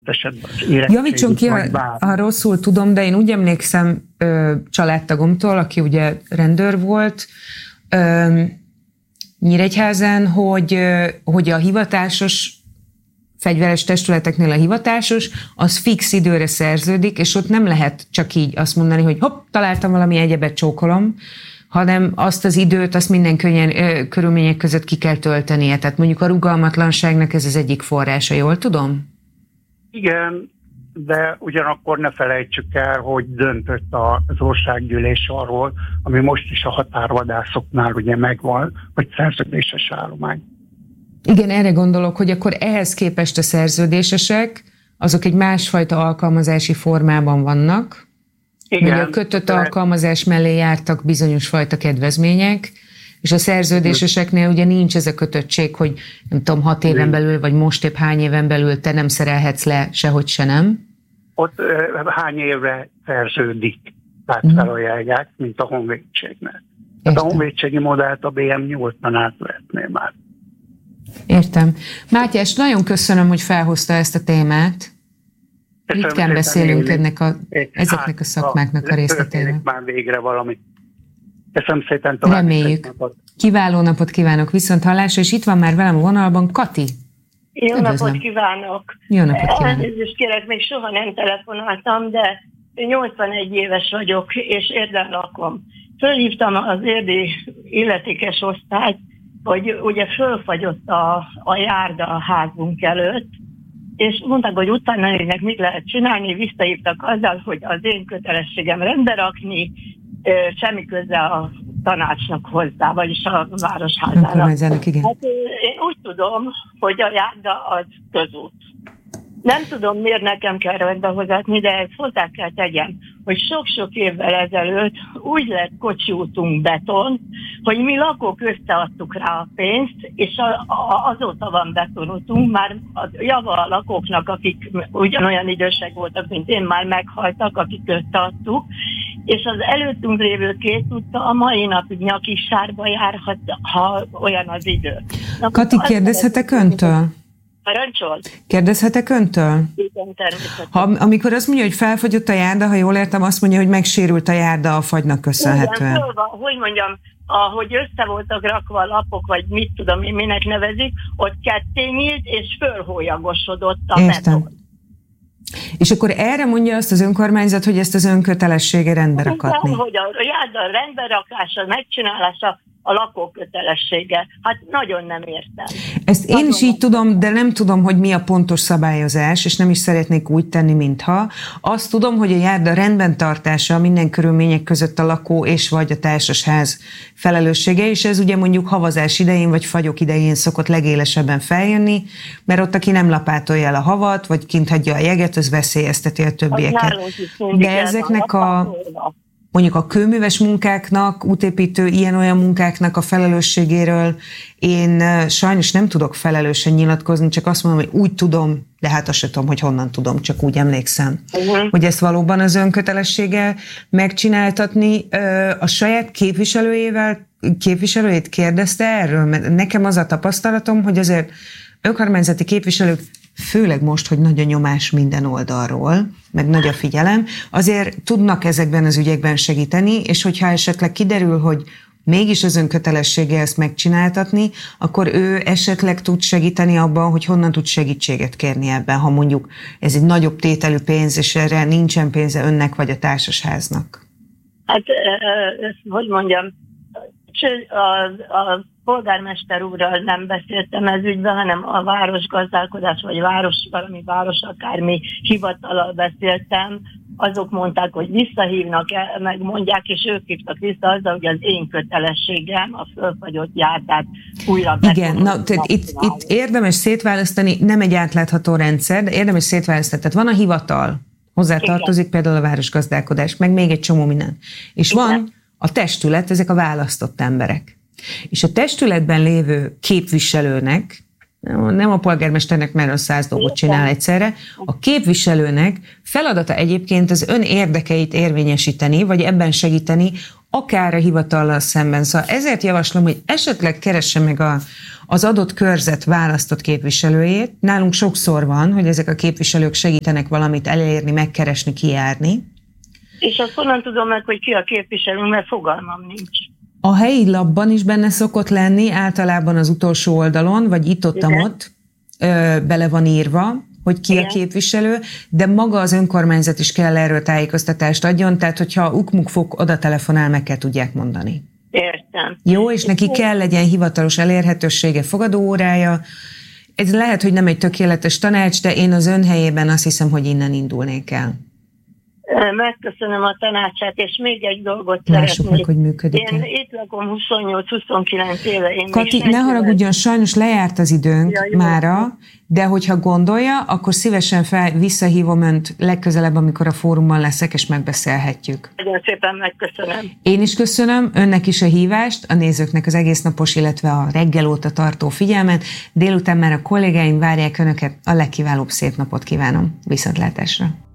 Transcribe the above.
Javítson ki, ha rosszul tudom, de én úgy emlékszem családtagomtól, aki ugye rendőr volt, Nyíregyházán, hogy a hivatásos fegyveres testületeknél a hivatásos, az fix időre szerződik, és ott nem lehet csak így azt mondani, hogy hopp, találtam valami egyebet, csókolom, hanem azt az időt, azt minden körülmények között ki kell töltenie. Tehát mondjuk a rugalmatlanságnak ez az egyik forrása, jól tudom? Igen, de ugyanakkor ne felejtsük el, hogy döntött az országgyűlés arról, ami most is a határvadászoknál ugye megvan, hogy szerződéses állomány. Igen, erre gondolok, hogy akkor ehhez képest a szerződésesek, azok egy másfajta alkalmazási formában vannak. Igen. Ugye a kötött alkalmazás mellé jártak bizonyos fajta kedvezmények, és a szerződéseseknél ugye nincs ez a kötöttség, hogy nem tudom, 6 éven belül, vagy most épp hány éven belül te nem szerelhetsz le, sehogy se nem. Ott hány évre szerződik, tehát felajánlják, mint a honvédségnek. Tehát a honvédségi modellt a BM8-ban átvehetné már. Értem. Mátyás, nagyon köszönöm, hogy felhozta ezt a témát. Ritkán beszélünk ezeknek a szakmáknak a részletéről. Már végre valamit. Köszönöm szépen tovább. Reméljük. Kiváló napot kívánok, viszont hallásra, és itt van már velem a vonalban Kati. Jó napot kívánok. Jó napot kívánok. Elnézést kérek, még soha nem telefonáltam, de 81 éves vagyok, és Érden lakom. Fölhívtam az érdi illetékes osztályt, hogy ugye fölfagyott a járda a házunk előtt, és mondták, hogy utána ennek mit lehet csinálni, visszahívtak azzal, hogy az én kötelességem rendbe rakni, semmi köze a tanácsnak hozzá, vagyis a városházának. Hát, én úgy tudom, hogy a járda az közút. Nem tudom, miért nekem kell rendbe hozatni, de ezt hozzá kell tegyem, hogy sok-sok évvel ezelőtt úgy lett kocsiútunk beton, hogy mi lakók összeadtuk rá a pénzt, és azóta van betonútunk, már a java a lakóknak, akik ugyanolyan idősek voltak, mint én, már meghaltak, akik összeadtuk, és az előttünk lévő 2 utca a mai napig nyakissárba járhat, ha olyan az idő. Kati, kérdezhetek öntől? Parancsol? Kérdezhetek öntől? Igen, természetesen. Amikor azt mondja, hogy felfagyott a járda, ha jól értem, azt mondja, hogy megsérült a járda a fagynak köszönhetően. Igen, hogy mondjam, ahogy össze voltak rakva a lapok, vagy mit tudom én, minek nevezik, ott ketté nyílt, és fölhólyagosodott a beton. És akkor erre mondja azt az önkormányzat, hogy ezt az önkötelessége rendbe rakatni. Igen, hogy a járda rendbe rakása, megcsinálása a lakó kötelessége. Hát nagyon nem értem. Ezt én is így tudom, de nem tudom, hogy mi a pontos szabályozás, és nem is szeretnék úgy tenni, mintha. Azt tudom, hogy a járda rendben tartása minden körülmények között a lakó és vagy a társasház felelőssége, és ez ugye mondjuk havazás idején, vagy fagyok idején szokott legélesebben feljönni, mert ott, aki nem lapátolja el a havat, vagy kint hagyja a jeget, az veszélyezteti a többieket. De ezeknek mondjuk a kőműves munkáknak, útépítő ilyen-olyan munkáknak a felelősségéről én sajnos nem tudok felelősen nyilatkozni, csak azt mondom, hogy úgy tudom, de hát azt sem tudom, hogy honnan tudom, csak úgy emlékszem, hogy ezt valóban az önkötelessége megcsináltatni. A saját képviselőjét kérdezte erről, mert nekem az a tapasztalatom, hogy azért önkormányzati képviselők, főleg most, hogy nagy a nyomás minden oldalról, meg nagy a figyelem, azért tudnak ezekben az ügyekben segíteni, és hogyha esetleg kiderül, hogy mégis az önkötelessége ezt megcsináltatni, akkor ő esetleg tud segíteni abban, hogy honnan tud segítséget kérni ebben, ha mondjuk ez egy nagyobb tételű pénz, és erre nincsen pénze önnek vagy a társasháznak. Hát, hogy mondjam, a polgármester úrral nem beszéltem ez ügyben, hanem a városgazdálkodás, vagy valami város akármi hivatallal beszéltem. Azok mondták, hogy visszahívnak, megmondják, és ők hívtak vissza azzal, hogy az én kötelességem a fölfagyott járdát újra igen, itt érdemes szétválasztani, nem egy átlátható rendszer, de érdemes szétválasztani. Tehát van a hivatal, hozzá tartozik például a városgazdálkodás, meg még egy csomó minden. És igen, van a testület, ezek a választott emberek. És a testületben lévő képviselőnek, nem a polgármesternek, mert 100 dolgot csinál egyszerre, a képviselőnek feladata egyébként az ön érdekeit érvényesíteni, vagy ebben segíteni, akár a hivatallal szemben. Szóval ezért javaslom, hogy esetleg keresse meg az adott körzet választott képviselőjét. Nálunk sokszor van, hogy ezek a képviselők segítenek valamit elérni, megkeresni, kijárni. És azt honnan tudom meg, hogy ki a képviselő, mert fogalmam nincs. A helyi labban is benne szokott lenni, általában az utolsó oldalon, vagy itt-ott bele van írva, hogy ki a képviselő, de maga az önkormányzat is kell erről tájékoztatást adjon, tehát hogyha ukmuk oda telefonál, meg kell tudják mondani. Értem. Jó, és neki kell legyen hivatalos elérhetősége, fogadóórája. Ez lehet, hogy nem egy tökéletes tanács, de én az ön helyében azt hiszem, hogy innen indulnék el. Megköszönöm a tanácsát, és még egy dolgot Lássuk meg, hogy működik. Én itt lakom 28-29 éve. Kati, ne haragudjon, sajnos lejárt az időnk mára, de hogyha gondolja, akkor szívesen visszahívom önt legközelebb, amikor a fórumon leszek, és megbeszélhetjük. Nagyon szépen megköszönöm. Én is köszönöm önnek is a hívást, a nézőknek az egész napos, illetve a reggel óta tartó figyelmet. Délután már a kollégáim várják önöket, a legkiválóbb szép napot kívánom. Viszontlátásra!